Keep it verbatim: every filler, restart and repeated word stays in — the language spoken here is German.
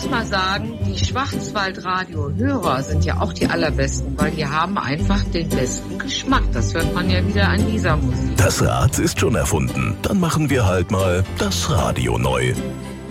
muss mal sagen, die Schwarzwaldradio-Hörer sind ja auch die allerbesten, weil die haben einfach den besten Geschmack. Das hört man ja wieder an dieser Musik. Das Rad ist schon erfunden. Dann machen wir halt mal das Radio neu.